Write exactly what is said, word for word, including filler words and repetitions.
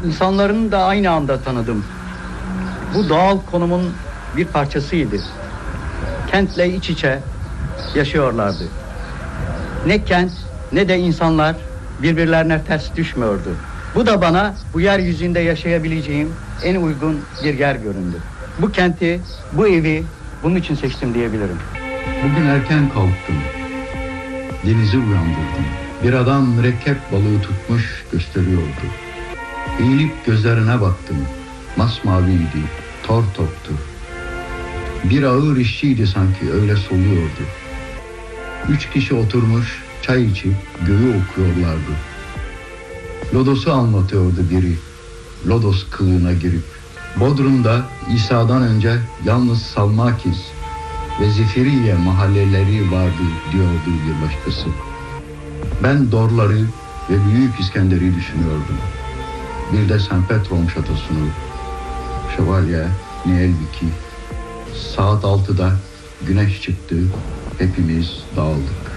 İnsanların da aynı anda tanıdım. Bu doğal konumun bir parçasıydı. Kentle iç içe yaşıyorlardı. Ne kent ne de insanlar birbirlerine ters düşmüyordu. Bu da bana bu yeryüzünde yaşayabileceğim en uygun bir yer göründü. Bu kenti, bu evi bunun için seçtim diyebilirim. Bugün erken kalktım. Denizi uyandırdım. Bir adam mürekkep balığı tutmuş gösteriyordu. Eğilip gözlerine baktım. Masmaviydi, tor toptu. Bir ağır işçiydi sanki, öyle soluyordu. Üç kişi oturmuş çay içip göğü okuyorlardı. Lodos'u anlatıyordu biri, Lodos kılığına girip. Bodrum'da İsa'dan önce yalnız Salmakis ve Zifiriye mahalleleri vardı diyordu bir başkası. Ben Dorları ve Büyük İskender'i düşünüyordum. Bir de Saint Petrom şatosunu, Şövalye Nielviki. Saat altıda güneş çıktı, hepimiz dağıldık.